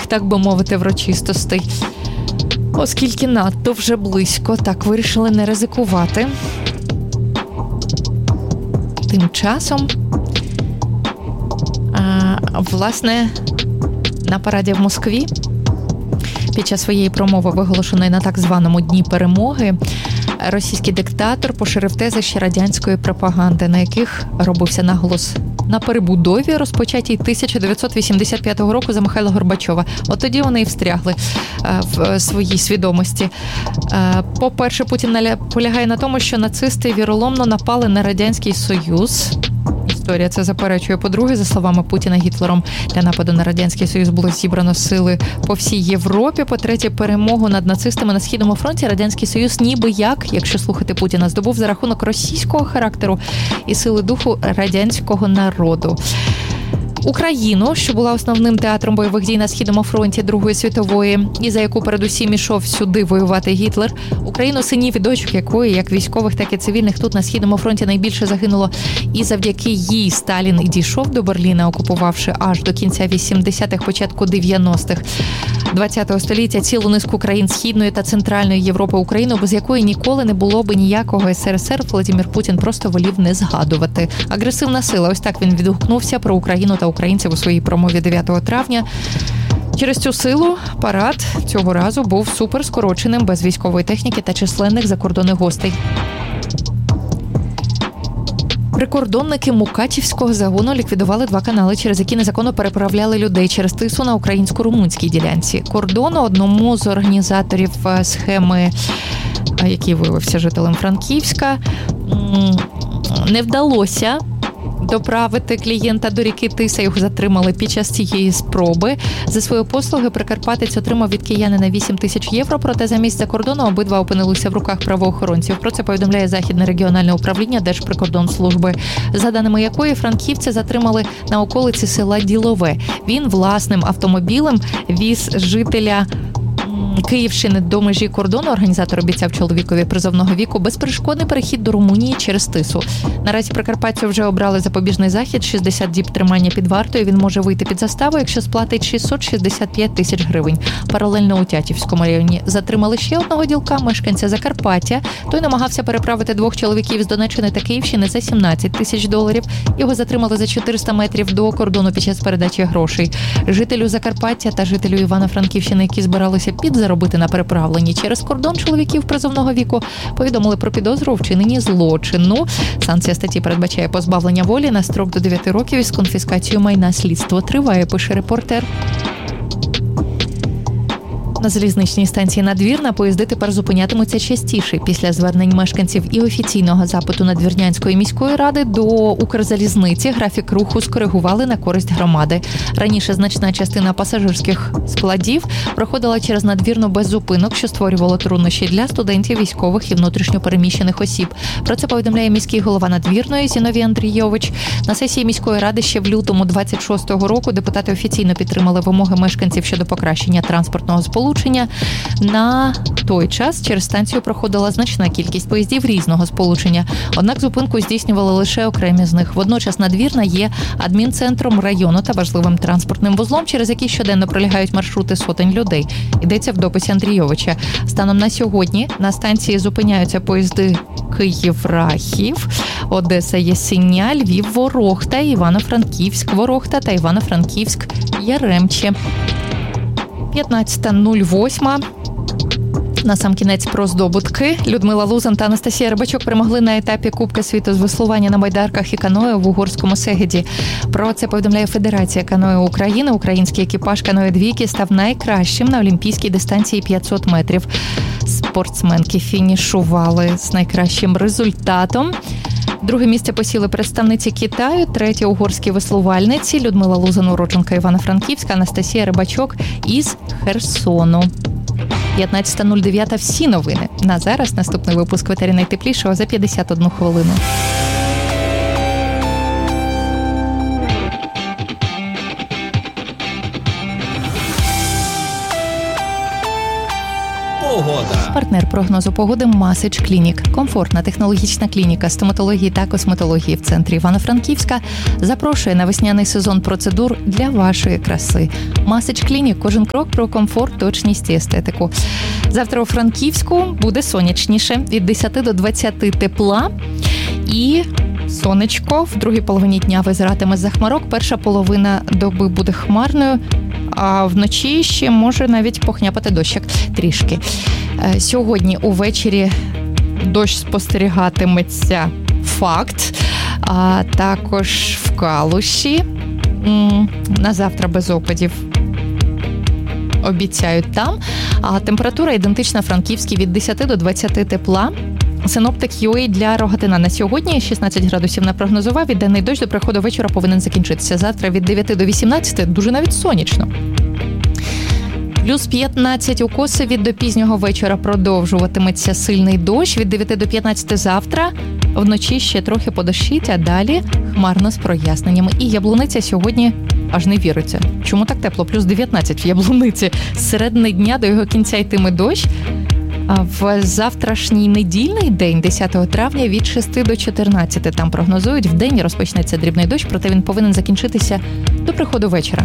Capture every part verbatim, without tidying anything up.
офіційних, так би мовити, врочистостей. Оскільки надто вже близько, так вирішили не ризикувати. Тим часом, а, власне, на параді в Москві під час своєї промови, виголошеної на так званому Дні перемоги, російський диктатор поширив тези ще радянської пропаганди, на яких робився наголос на перебудові, розпочатій тисяча дев'ятсот вісімдесят п'ятого року за Михайла Горбачова. От тоді вони і встрягли в своїй свідомості. По-перше, Путін наполягає на тому, що нацисти віроломно напали на Радянський Союз. Історія це заперечує. По-друге, за словами Путіна, Гітлером для нападу на Радянський Союз було зібрано сили по всій Європі. По-третє, перемогу над нацистами на Східному фронті Радянський Союз ніби як, якщо слухати Путіна, здобув за рахунок російського характеру і сили духу радянського народу. Україну, що була основним театром бойових дій на Східному фронті Другої світової, і за яку передусім ішов сюди воювати Гітлер, Україну, синів і дочок якої, як військових, так і цивільних, тут на Східному фронті найбільше загинуло, і завдяки їй Сталін і дійшов до Берліна, окупувавши аж до кінця вісімдесятих, початку дев'яностих ХХ століття цілу низку країн Східної та Центральної Європи, Україну, без якої ніколи не було би ніякого ес ер ес ер, Володимир Путін просто волів не згадувати. Агресивна сила, ось так він відгукнувся про Україну та українців у своїй промові дев'ятого травня. Через цю силу парад цього разу був суперскороченим, без військової техніки та численних закордонних гостей. Прикордонники Мукачівського загону ліквідували два канали, через які незаконно переправляли людей через Тису на українсько-румунській ділянці кордону. Одному з організаторів схеми, який виявився жителем Франківська, не вдалося доправити клієнта до ріки Тиса. Його затримали під час цієї спроби. За свої послуги прикарпатець отримав від киянина вісім тисяч євро, проте замість за кордону обидва опинилися в руках правоохоронців. Про це повідомляє Західне регіональне управління Держприкордонслужби, за даними якої франківця затримали на околиці села Ділове. Він власним автомобілем віз жителя Київщини до межі кордону. Організатор обіцяв чоловікові призовного віку безперешкодний перехід до Румунії через Тису. Наразі прикарпатцю вже обрали запобіжний захід, шістдесят діб тримання під вартою. Він може вийти під заставу, якщо сплатить шістсот шістдесят п'ять тисяч гривень. Паралельно у Тятівському районі затримали ще одного ділка, мешканця Закарпаття. Той намагався переправити двох чоловіків з Донеччини та Київщини за сімнадцять тисяч доларів. Його затримали за чотириста метрів до кордону під час передачі грошей. Жителю Закарпаття та жителю Івано-Франківщини, які збиралися під заробити на переправленні через кордон чоловіків призовного віку, повідомили про підозру у вчиненні злочину. Санкція статті передбачає позбавлення волі на строк до дев'яти років із конфіскацією майна. Слідство триває, пише репортер. На залізничній станції Надвірна поїзди тепер зупинятимуться частіше. Після звернень мешканців і офіційного запиту Надвірнянської міської ради до Укрзалізниці графік руху скоригували на користь громади. Раніше значна частина пасажирських складів проходила через Надвірну без зупинок, що створювало труднощі для студентів, військових і внутрішньопереміщених осіб. Про це повідомляє міський голова Надвірної Зіновій Андрійович. На сесії міської ради ще в лютому двадцять шостого року депутати офіційно підтримали вимоги мешканців щодо покращення транспортного сполучення. На той час через станцію проходила значна кількість поїздів різного сполучення, однак зупинку здійснювали лише окремі з них. Водночас Надвірна є адмінцентром району та важливим транспортним вузлом, через який щоденно пролягають маршрути сотень людей. Йдеться в дописі Андрійовича. Станом на сьогодні на станції зупиняються поїзди Київ-Рахів, Одеса-Ясеня, Львів-Ворохта, Івано-Франківськ-Ворохта та Івано-Франківськ-Яремче. п'ятнадцята нуль вісім. На сам кінець про здобутки. Людмила Лузан та Анастасія Рибачок перемогли на етапі Кубка світу з веслування на байдарках і каное в угорському Сегеді. Про це повідомляє Федерація каное України. Український екіпаж каное двійки став найкращим на олімпійській дистанції п'ятсот метрів. Спортсменки фінішували з найкращим результатом. Друге місце посіли представниці Китаю, третє – угорські веслувальниці Людмила Лузан, уродженка Івано-Франківська, Анастасія Рибачок із Херсону. п'ятнадцята нуль дев'ять – всі новини. На зараз наступний випуск «Ветері найтеплішого» за п'ятдесят одну хвилину. Погода. Партнер прогнозу погоди Масич Клінік. Комфортна технологічна клініка стоматології та косметології в центрі Івано-Франківська запрошує на весняний сезон процедур для вашої краси. Масич Клінік. Кожен крок про комфорт, точність і естетику. Завтра у Франківську буде сонячніше. Від десяти до двадцяти тепла. І сонечко в другій половині дня визиратиме з-за хмарок. Перша половина доби буде хмарною, а вночі ще може навіть похняпати дощик трішки. Сьогодні увечері дощ спостерігатиметься, факт, а також в Калуші. На завтра без опадів обіцяють там. А температура ідентична Франківській від десяти до двадцяти тепла. Синоптик ю ей для Рогатина на сьогодні шістнадцять градусів напрогнозував. І денний дощ до приходу вечора повинен закінчитися. Завтра від дев'яти до вісімнадцяти дуже навіть сонячно. Плюс п'ятнадцять у Косові, до пізнього вечора продовжуватиметься сильний дощ. Від дев'яти до п'ятнадцяти завтра. Вночі ще трохи подощить, а далі хмарно з проясненнями. І Яблуниця сьогодні аж не віриться. Чому так тепло? Плюс дев'ятнадцять в Яблуниці. З середини дня до його кінця йтиме дощ. А в завтрашній недільний день, десятого травня, від шести до чотирнадцяти там прогнозують. Вдень розпочнеться дрібний дощ, проте він повинен закінчитися до приходу вечора.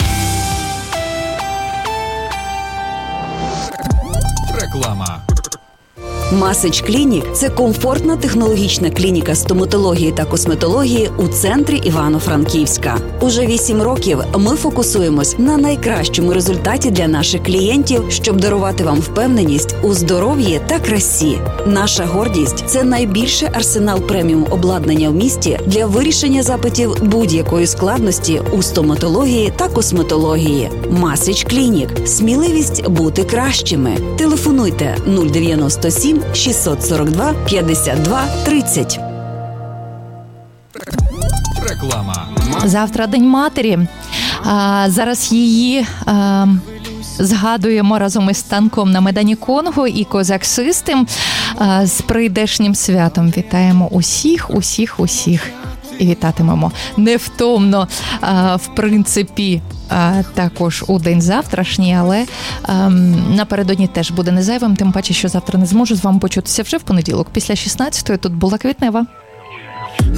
Реклама. Масич Клінік – це комфортна технологічна клініка стоматології та косметології у центрі Івано-Франківська. Уже вісім років ми фокусуємось на найкращому результаті для наших клієнтів, щоб дарувати вам впевненість у здоров'ї та красі. Наша гордість – це найбільший арсенал преміум обладнання в місті для вирішення запитів будь-якої складності у стоматології та косметології. Масич Клінік – сміливість бути кращими. Телефонуйте нуль дев'яносто сім шістсот сорок два п'ятдесят два тридцять. Реклама. Завтра День матері. А, зараз її а, згадуємо разом із танком на Майдані Конго і Козак System. А, з прийдешнім святом вітаємо усіх, усіх, усіх. І вітатимемо невтомно, а, в принципі, а, також у день завтрашній, але а, напередодні теж буде незайвим, тим паче, що завтра не зможу з вами почутися вже в понеділок. Після шістнадцятої тут була Квітнева.